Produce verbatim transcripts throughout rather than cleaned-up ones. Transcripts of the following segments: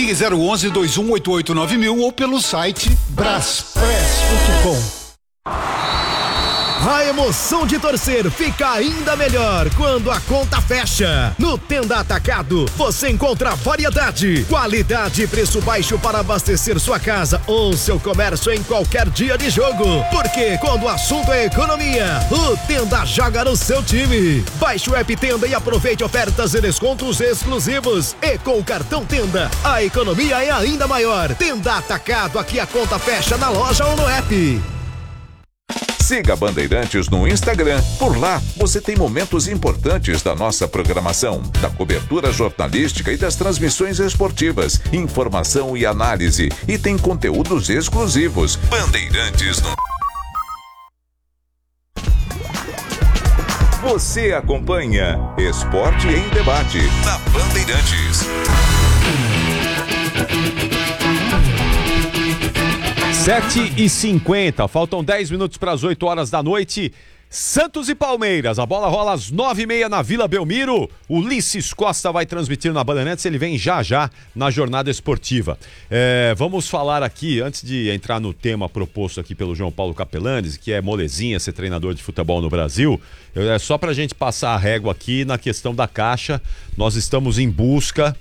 Ligue zero onze, dois um oito oito nove mil ou pelo site braspress ponto com. A emoção de torcer fica ainda melhor quando a conta fecha. No Tenda Atacado, você encontra variedade, qualidade e preço baixo para abastecer sua casa ou seu comércio em qualquer dia de jogo. Porque quando o assunto é economia, o Tenda joga no seu time. Baixe o app Tenda e aproveite ofertas e descontos exclusivos. E com o cartão Tenda, a economia é ainda maior. Tenda Atacado, aqui a conta fecha na loja ou no app. Siga Bandeirantes no Instagram. Por lá, você tem momentos importantes da nossa programação, da cobertura jornalística e das transmissões esportivas, informação e análise. E tem conteúdos exclusivos. Bandeirantes no... Você acompanha Esporte em Debate na Bandeirantes. sete e cinquenta, faltam dez minutos para as oito horas da noite. Santos e Palmeiras, a bola rola às nove e meia na Vila Belmiro. O Ulisses Costa vai transmitir na Bandeirantes, ele vem já já na jornada esportiva. É, vamos falar aqui, antes de entrar no tema proposto aqui pelo João Paulo Capelanes, que é molezinha ser treinador de futebol no Brasil, é só pra gente passar a régua aqui na questão da Caixa. Nós estamos em busca...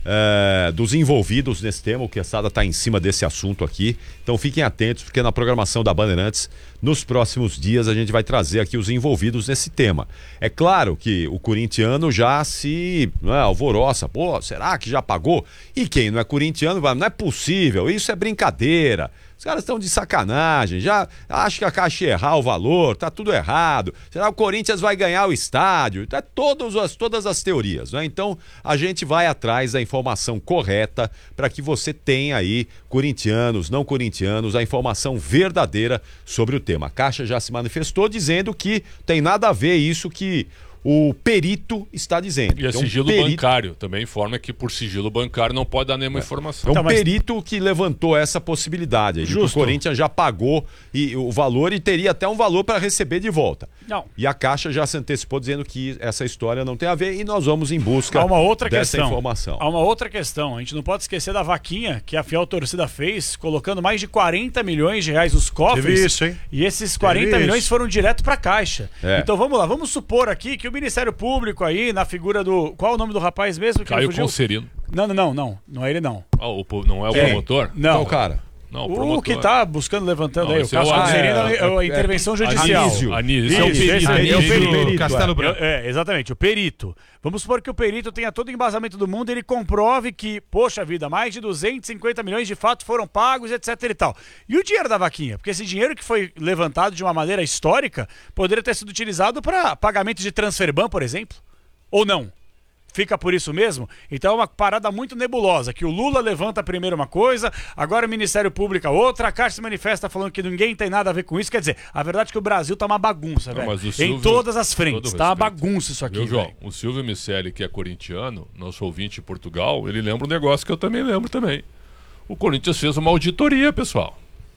É, dos envolvidos nesse tema, o Quesada está em cima desse assunto aqui, então fiquem atentos, porque na programação da Bandeirantes, nos próximos dias a gente vai trazer aqui os envolvidos nesse tema. É claro que o corintiano já se não é, alvoroça, pô, será que já pagou? E quem não é corintiano vai, não é possível, isso é brincadeira. Os caras estão de sacanagem, já acho que a Caixa ia errar o valor, tá tudo errado. Será que o Corinthians vai ganhar o estádio? Tá todas as, todas as teorias, né? Então a gente vai atrás da informação correta para que você tenha aí, corintianos, não corintianos, a informação verdadeira sobre o tema. A Caixa já se manifestou dizendo que tem nada a ver isso que o perito está dizendo. E é sigilo um perito... bancário, também informa que por sigilo bancário não pode dar nenhuma é. informação. É um então, mas... perito que levantou essa possibilidade. Aí, o Corinthians já pagou e, o valor e teria até um valor para receber de volta. Não. E a Caixa já se antecipou dizendo que essa história não tem a ver e nós vamos em busca Há uma outra dessa questão. informação. Há uma outra questão. A gente não pode esquecer da vaquinha que a fiel torcida fez, colocando mais de quarenta milhões de reais nos cofres. Teve isso, hein? E esses quarenta milhões foram direto para a Caixa. É. Então vamos lá, vamos supor aqui que o Ministério Público aí, na figura do... Qual é o nome do rapaz mesmo? Que Caio Concerino. Não, não, não, não. Não é ele, não. Ah, o, não é o é. promotor? Não. Então, cara... Não, o, o que tá buscando, levantando não, aí, o caso é o Concerino é, é, é a é, intervenção é, judicial. Anísio. Anísio. Isso, esse, esse, Anísio, é o perito. Castelo Branco. É, exatamente, o perito. Vamos supor que o perito tenha todo o embasamento do mundo e ele comprove que, poxa vida, mais de duzentos e cinquenta milhões de fato foram pagos, etc e tal. E o dinheiro da vaquinha? Porque esse dinheiro que foi levantado de uma maneira histórica poderia ter sido utilizado para pagamento de transferban, por exemplo. Ou não? Fica por isso mesmo? Então é uma parada muito nebulosa, que o Lula levanta primeiro uma coisa, agora o Ministério Público outra, a Caixa se manifesta falando que ninguém tem nada a ver com isso. Quer dizer, a verdade é que o Brasil tá uma bagunça, não, velho. Silvio, em todas as frentes, tá uma bagunça isso aqui, Viu, João? Véio. O Silvio Miceli, que é corintiano, nosso ouvinte em Portugal, ele lembra um negócio que eu também lembro também. O Corinthians fez uma auditoria, pessoal.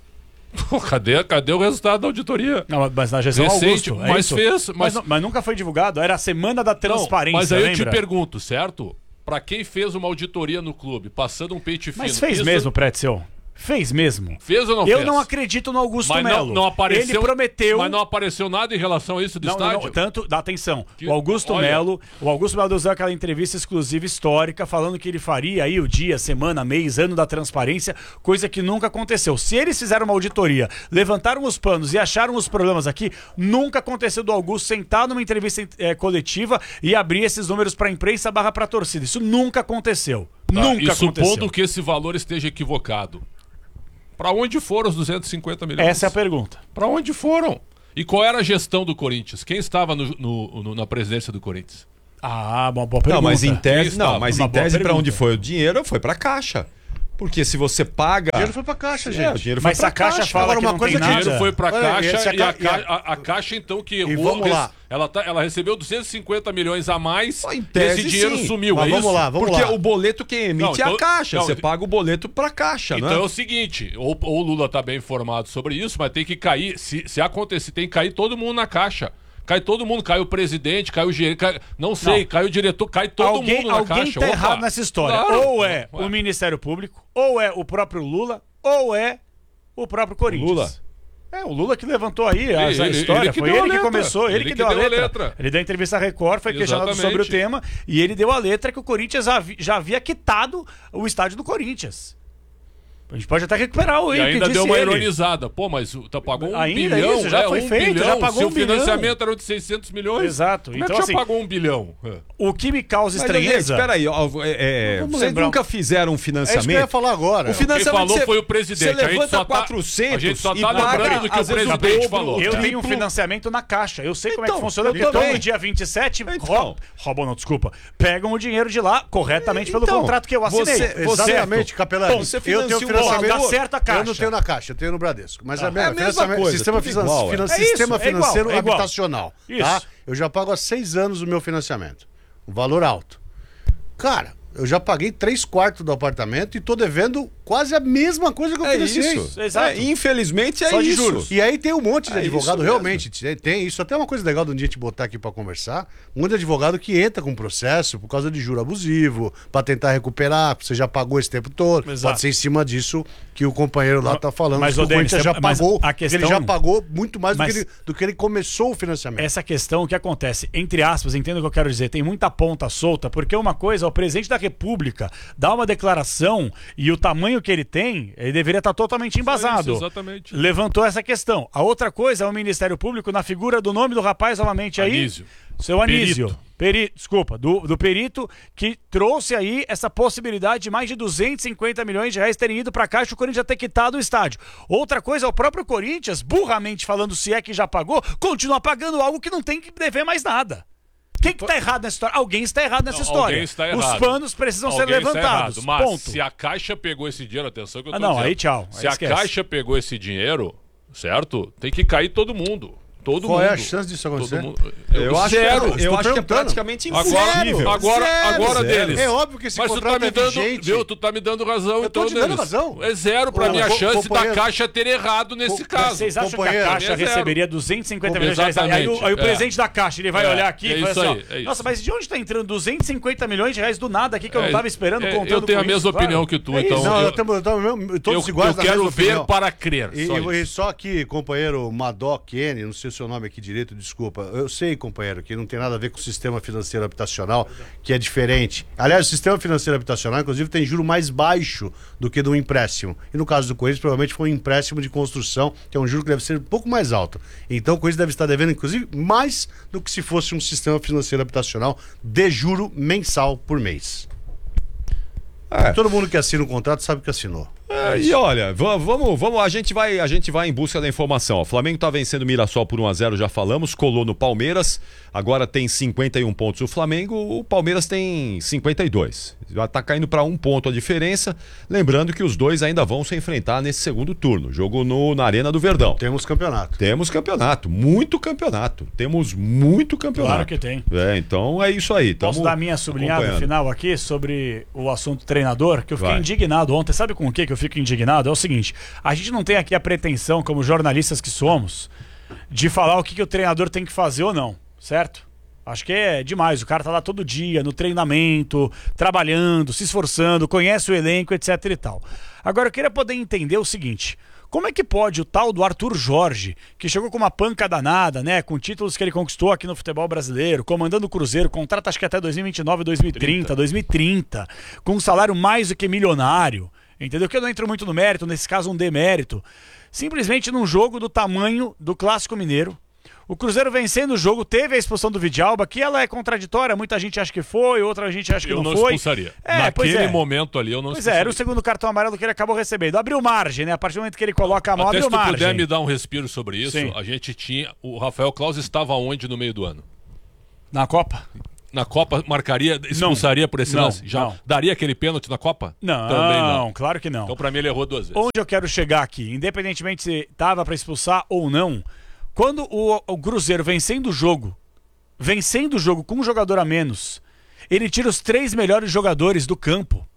Cadê, cadê o resultado da auditoria? Não, mas na gestão Recente, Augusto, é mas isso? fez, mas... mas... Mas, mas nunca foi divulgado, era a semana da transparência. Não, mas aí lembra? eu te pergunto, certo? Pra quem fez uma auditoria no clube, passando um pente fino... Mas fez isso... mesmo, Pretzel? Fez mesmo. Fez ou não eu fez? Eu não acredito no Augusto mas Melo. Não, não apareceu, ele prometeu... Mas não apareceu nada em relação a isso do não, estádio? Não, não, tanto, dá atenção. Que... O Augusto Olha... Melo, o Augusto Melo deu aquela entrevista exclusiva histórica falando que ele faria aí o dia, semana, mês, ano da transparência, coisa que nunca aconteceu. Se eles fizeram uma auditoria, levantaram os panos e acharam os problemas aqui, nunca aconteceu do Augusto sentar numa entrevista é, coletiva e abrir esses números para a imprensa barra para a torcida. Isso nunca aconteceu. Tá, nunca e aconteceu. supondo que esse valor esteja equivocado, para onde foram os duzentos e cinquenta milhões? Essa é a pergunta. Para onde foram? E qual era a gestão do Corinthians? Quem estava no, no, no, na presidência do Corinthians? Ah, uma boa pergunta. Não, mas em tese, não, mas uma em tese para onde pergunta. foi o dinheiro? Foi para a Caixa. Porque se você paga... O dinheiro foi pra Caixa, gente. É, o dinheiro foi mas pra a Caixa, caixa. fala Agora, que uma não coisa tem que O nada. dinheiro foi para a Olha, Caixa esse e a, a, ca... a, a Caixa, então, que... E o... vamos lá. Ela, tá, ela recebeu duzentos e cinquenta milhões a mais Em e tese, esse dinheiro sim. sumiu, Mas é vamos isso? lá, vamos Porque lá. o boleto quem emite Não, então- é a Caixa. não, Você paga o boleto para a Caixa, Então não é é? o seguinte, ou, ou o Lula tá bem informado sobre isso, mas tem que cair, se, se acontecer, tem que cair todo mundo na Caixa. Cai todo mundo, cai o presidente, cai o gerente, cai... não sei, não. cai o diretor, cai todo alguém, mundo na alguém caixa. Alguém tá Opa. errado nessa história. Claro. Ou é o Ministério Público, ou é o próprio Lula, ou é o próprio Corinthians. Lula. É, o Lula que levantou aí essa ele, história, ele que foi ele que começou, ele, ele que, que deu, deu a, letra. a letra. Ele deu a entrevista à Record, foi questionado Exatamente. sobre o tema, e ele deu a letra que o Corinthians já havia quitado o estádio do Corinthians. A gente pode até recuperar o E ainda que deu uma ele. ironizada. Pô, mas tá pagou um ainda bilhão. Isso, já é, foi um feito, bilhão. já pagou Se um o bilhão. financiamento era de seiscentos milhões. Exato. Como então, é que assim, já pagou um bilhão? O que me causa Mas, estranheza... Espera aí, ó, é, vocês lembrar. nunca fizeram um financiamento? É isso que eu ia falar agora. O financiamento Quem falou cê, foi o presidente. Você a gente levanta só tá, quatrocentos a gente só e tá paga, lembrando do que às o vezes, presidente o falou. Eu Tá? tenho um financiamento na Caixa. Eu sei como Então, é que funciona, eu porque também. todo dia vinte e sete Então. roubam, roubam, não, desculpa, pegam o dinheiro de lá corretamente pelo Então, contrato que eu assinei. Você, exatamente, Capelani. Você Eu tenho financia um financiamento. Dá certo a Caixa. Eu não tenho na Caixa, eu tenho no Bradesco. Mas Ah, é, mesmo, é a mesma financiamento- coisa, sistema, tudo finan- igual, é. finan- É sistema isso, é igual, financeiro é igual. habitacional. Isso. Tá? Eu já pago há seis anos o meu financiamento. Um valor alto. Cara, eu já paguei três quartos do apartamento e tô devendo quase a mesma coisa que eu É financiei. isso. Exato. É, infelizmente é Só de isso. juros. E aí tem um monte de É advogado, isso realmente, tem- tem isso. Até uma coisa legal de um dia te botar aqui pra conversar. Um monte de advogado que entra com processo por causa de juro abusivo, pra tentar recuperar, você já pagou esse tempo todo. Exato. Pode ser em cima disso que o companheiro lá tá falando. Mas, que ô, o Corinthians Denis, já é- mas pagou, a que questão- ele já pagou muito mais do Mas- que, ele, do que ele começou o financiamento. Essa questão, o que acontece, entre aspas, entenda o que eu quero dizer, tem muita ponta solta, porque uma coisa, o presidente da República dá uma declaração e o tamanho que ele tem, ele deveria estar totalmente embasado. Isso, exatamente. Levantou essa questão. A outra coisa é o Ministério Público, na figura do nome do rapaz, novamente aí. Anísio. Seu Anísio. Perito. Peri, desculpa, do, do perito que trouxe aí essa possibilidade de mais de duzentos e cinquenta milhões de reais terem ido para a Caixa e o Corinthians já ter quitado o estádio. Outra coisa é o próprio Corinthians, burramente falando, se é que já pagou, continua pagando algo que não tem que dever mais nada. Quem que tá errado nessa história? Alguém está errado nessa Não, história. alguém está errado. Os panos precisam Alguém ser levantados. está errado, mas ponto. se a Caixa pegou esse dinheiro, atenção que eu tô Ah, não, dizendo. aí tchau, Se aí a esquece. Caixa pegou esse dinheiro, certo? Tem que cair todo mundo. Todo Qual mundo. é a chance disso acontecer? Todo mundo. Eu acho, zero. eu acho que é perguntando. praticamente Agora, impossível. agora, Zero, agora zero. deles. É óbvio que esse Mas tu tá contrato me é dando, vigente. viu? Tu tá me dando razão, Eu tô então, te dando Denis. razão. É zero pra Ô, mim a co- chance da companheiro. Caixa ter errado nesse Co- caso. Vocês acham que a Companheiro, Caixa é zero. receberia duzentos e cinquenta milhões de reais? Aí, aí, o- aí o É. presidente da Caixa, ele vai É, olhar aqui é e fala isso assim, ó, aí, é isso. nossa, mas de onde tá entrando duzentos e cinquenta milhões de reais do nada aqui que eu não É, tava esperando, é, contando eu tenho com a mesma isso? Claro. opinião que tu, É então. isso. Não, eu- eu tamo- tamo- todos Eu, iguais eu na quero mesma ver opinião. para crer. E, só e- isso. e só que, companheiro Madoc N, não sei o seu nome aqui direito, desculpa. Eu sei, companheiro, que não tem nada a ver com o sistema financeiro habitacional, que é diferente. Aliás, o sistema financeiro habitacional, inclusive, tem juro mais baixo do que do empréstimo. E no caso do Corinthians, provavelmente foi um empréstimo de construção, que é um juro que deve ser um pouco mais alto. Então, o Corinthians deve estar devendo, inclusive, mais do que se fosse um sistema financeiro habitacional de juro mensal por mês. É. Todo mundo que assina um contrato sabe que assinou. É, e olha, va- vamos, vamos, a gente vai, a gente vai em busca da informação. O Flamengo tá vencendo o Mirassol por um a zero, já falamos, colou no Palmeiras, agora tem cinquenta e um pontos o Flamengo, o Palmeiras tem cinquenta e dois. Já tá caindo para um ponto a diferença, lembrando que os dois ainda vão se enfrentar nesse segundo turno, jogo no, na Arena do Verdão. Temos campeonato. Temos campeonato, muito campeonato. Temos muito campeonato. Claro que tem. É, então é isso aí. Posso tamo dar minha sublinhada acompanhando. final aqui sobre o assunto treinador, que eu fiquei Vai. indignado ontem. Sabe com o que que eu fico indignado? É o seguinte, a gente não tem aqui a pretensão, como jornalistas que somos, de falar o que, que o treinador tem que fazer ou não, certo? Acho que é demais, o cara tá lá todo dia, no treinamento, trabalhando, se esforçando, conhece o elenco, etc e tal. Agora eu queria poder entender o seguinte, como é que pode o tal do Arthur Jorge, que chegou com uma panca danada, né, com títulos que ele conquistou aqui no futebol brasileiro, comandando o Cruzeiro, contrato acho que até dois mil e vinte e nove, dois mil e trinta, dois mil e trinta, com um salário mais do que milionário, entendeu? Que eu não entro muito no mérito, nesse caso um demérito, simplesmente num jogo do tamanho do Clássico Mineiro, o Cruzeiro vencendo o jogo, teve a expulsão do Vidalba, que ela é contraditória, muita gente acha que foi, outra gente acha que Eu não, não foi. expulsaria. É, pois Naquele é. momento ali, eu não Pois é, expulsaria. era o segundo cartão amarelo que ele acabou recebendo. Abriu margem, né? A partir do momento que ele coloca a mão, Até abriu se tu margem. puder me dar um respiro sobre isso, Sim. a gente tinha... O Rafael Claus estava onde no meio do ano? Na Copa? Na Copa marcaria, expulsaria por esse Não, lance? Já não. daria aquele pênalti na Copa? Não, Também não. claro que não. Então pra mim ele errou duas vezes. Onde eu quero chegar aqui, independentemente se tava pra expulsar ou não, quando o, o Cruzeiro vencendo o jogo, vencendo o jogo com um jogador a menos, ele tira os três melhores jogadores do campo.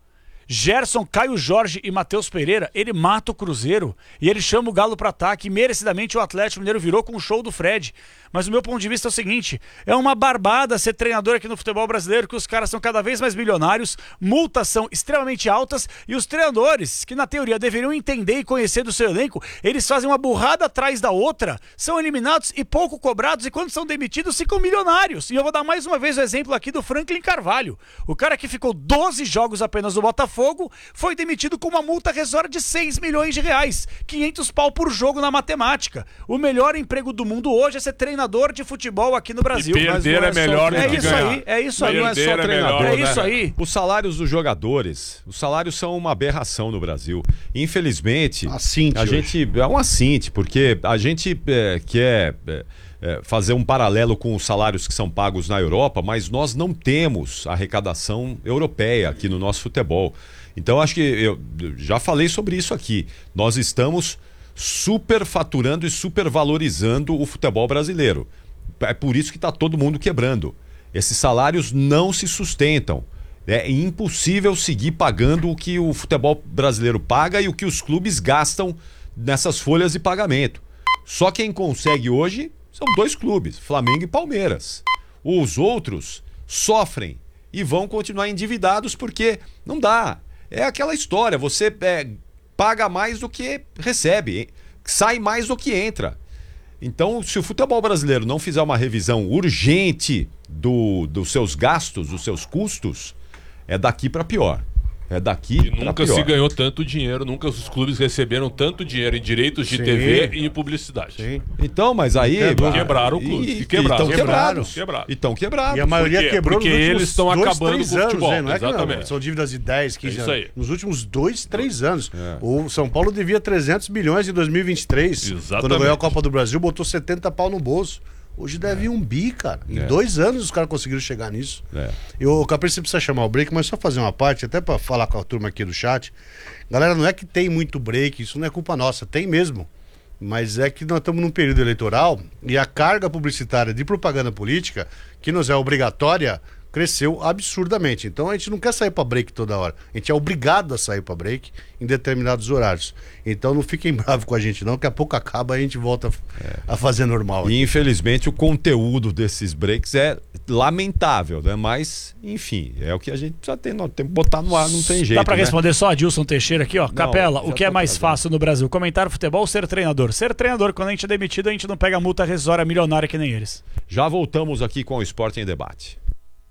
Gerson, Caio Jorge e Matheus Pereira, ele mata o Cruzeiro e ele chama o Galo para ataque. E merecidamente o Atlético Mineiro virou com o show do Fred. Mas o meu ponto de vista é o seguinte, é uma barbada ser treinador aqui no futebol brasileiro, que os caras são cada vez mais milionários, multas são extremamente altas e os treinadores, que na teoria deveriam entender e conhecer do seu elenco, eles fazem uma burrada atrás da outra, são eliminados e pouco cobrados e quando são demitidos ficam milionários. E eu vou dar mais uma vez o exemplo aqui do Franklin Carvalho. O cara que ficou doze jogos apenas no Botafogo foi demitido com uma multa rescisória de seis milhões de reais, quinhentos pau por jogo na matemática. O melhor emprego do mundo hoje é ser treinador de futebol aqui no Brasil. E perder é, é melhor é do que isso ganhar. aí, é isso aí. Não é só treinador, é né? isso aí. Os salários dos jogadores, os salários são uma aberração no Brasil. Infelizmente, Assinte a hoje. gente é um assinte, porque a gente é, quer é, é, fazer um paralelo com os salários que são pagos na Europa, mas nós não temos arrecadação europeia aqui no nosso futebol. Então acho que eu já falei sobre isso aqui. Nós estamos superfaturando e supervalorizando o futebol brasileiro. É por isso que está todo mundo quebrando. Esses salários não se sustentam. É impossível seguir pagando o que o futebol brasileiro paga e o que os clubes gastam nessas folhas de pagamento. Só quem consegue hoje são dois clubes, Flamengo e Palmeiras. Os outros sofrem e vão continuar endividados porque não dá. É aquela história, você é, paga mais do que recebe, sai mais do que entra. Então, se o futebol brasileiro não fizer uma revisão urgente do, dos seus gastos, dos seus custos, é daqui para pior. É daqui E pra nunca pior. se ganhou tanto dinheiro, nunca os clubes receberam tanto dinheiro em direitos de Sim. T V e em publicidade. Sim. Então, mas aí... É, quebraram o clube. E E quebraram. estão quebrados. Quebraram. E estão quebrados. E a maioria Por quê? quebrou Porque nos últimos eles estão dois, acabando três com o anos, futebol. hein? Não é que não, Exatamente. são dívidas de dez, quinze É isso anos. aí. Nos últimos dois, três anos. O São Paulo devia trezentos milhões em dois mil e vinte e três. Exatamente. Quando ganhou a Copa do Brasil, botou setenta pau no bolso. Hoje deve ir um bi, cara. Em É. dois anos os caras conseguiram chegar nisso. É. Eu, o Capricho precisa chamar o break, mas só fazer uma parte, até pra falar com a turma aqui do chat. Galera, não é que tem muito break, isso não é culpa nossa, tem mesmo. Mas é que nós estamos num período eleitoral e a carga publicitária de propaganda política, que nos é obrigatória, cresceu absurdamente. Então a gente não quer sair para break toda hora. A gente é obrigado a sair para break em determinados horários. Então não fiquem bravos com a gente não, que a pouco acaba e a gente volta a fazer normal. E infelizmente o conteúdo desses breaks é lamentável, né? Mas, enfim, é o que a gente já tem, nós temos que botar no ar, não tem jeito. Dá pra né? responder só a Dilson Teixeira aqui, ó. Capela, já o que é tô mais trazendo. fácil no Brasil? Comentar futebol ou ser treinador? Ser treinador, quando a gente é demitido, a gente não pega multa rescisória milionária que nem eles. Já voltamos aqui com o Esporte em Debate.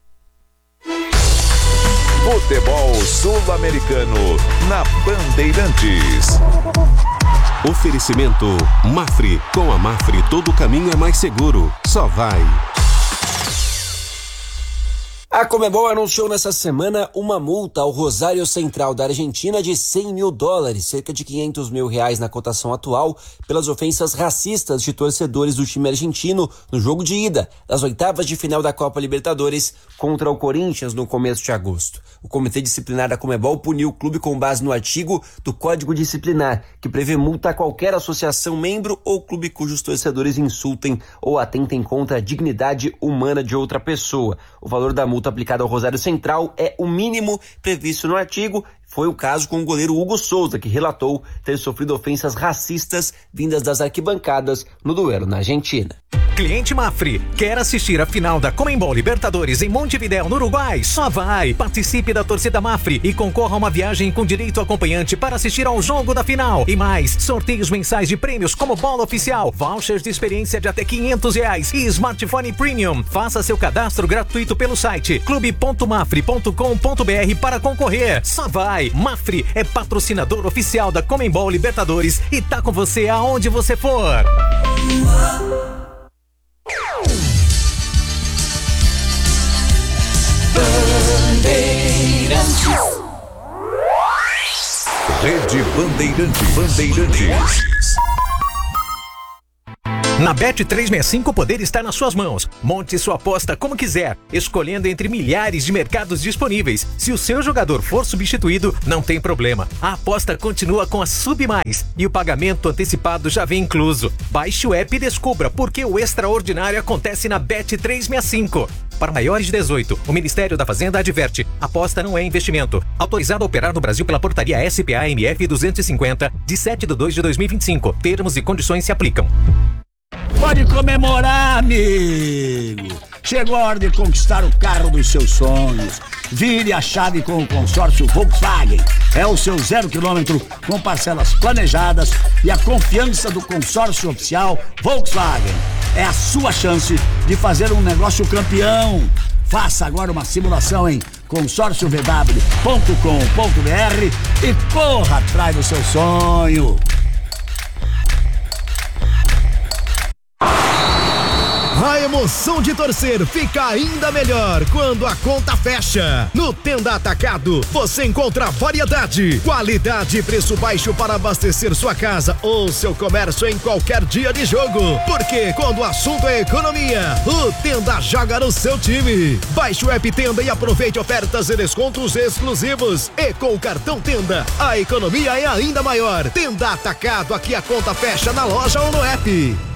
Futebol Sul-Americano na Bandeirantes. Oferecimento Mafre. Com a Mafre todo caminho é mais seguro. Só vai. A Conmebol anunciou nessa semana uma multa ao Rosário Central da Argentina de cem mil dólares, cerca de quinhentos mil reais na cotação atual, pelas ofensas racistas de torcedores do time argentino no jogo de ida das oitavas de final da Copa Libertadores contra o Corinthians no começo de agosto. O Comitê Disciplinar da Conmebol puniu o clube com base no artigo do Código Disciplinar, que prevê multa a qualquer associação, membro ou clube cujos torcedores insultem ou atentem contra a dignidade humana de outra pessoa. O valor da multa aplicada ao Rosário Central é o mínimo previsto no artigo. Foi o caso com o goleiro Hugo Souza, que relatou ter sofrido ofensas racistas vindas das arquibancadas no duelo na Argentina. Cliente Mafre, quer assistir a final da Conmebol Libertadores em Montevidéu, no Uruguai? Só vai! Participe da torcida Mafre e concorra a uma viagem com direito acompanhante para assistir ao jogo da final. E mais, sorteios mensais de prêmios como bola oficial, vouchers de experiência de até quinhentos reais e smartphone premium. Faça seu cadastro gratuito pelo site clube ponto mafre ponto com ponto br para concorrer. Só vai! Mafre é patrocinador oficial da Conmebol Libertadores e tá com você aonde você for. Rede Bandeirantes. Bandeirantes. Na Bet trezentos e sessenta e cinco o poder está nas suas mãos. Monte sua aposta como quiser, escolhendo entre milhares de mercados disponíveis. Se o seu jogador for substituído, não tem problema. A aposta continua com a Submais e o pagamento antecipado já vem incluso. Baixe o app e descubra por que o extraordinário acontece na Bet trezentos e sessenta e cinco. Para maiores de dezoito, o Ministério da Fazenda adverte: aposta não é investimento. Autorizado a operar no Brasil pela portaria S P A M F duzentos e cinquenta, de sete de dois de dois mil e vinte e cinco. Termos e condições se aplicam. Pode comemorar, amigo! Chegou a hora de conquistar o carro dos seus sonhos. Vire a chave com o consórcio Volkswagen. É o seu zero quilômetro com parcelas planejadas e a confiança do consórcio oficial Volkswagen. É a sua chance de fazer um negócio campeão. Faça agora uma simulação em consórcio v w ponto com ponto b r e corra atrás do seu sonho. A emoção de torcer fica ainda melhor quando a conta fecha. No Tenda Atacado, você encontra variedade, qualidade e preço baixo para abastecer sua casa ou seu comércio em qualquer dia de jogo. Porque quando o assunto é economia, o Tenda joga no seu time. Baixe o app Tenda e aproveite ofertas e descontos exclusivos. E com o cartão Tenda, a economia é ainda maior. Tenda Atacado, aqui a conta fecha na loja ou no app.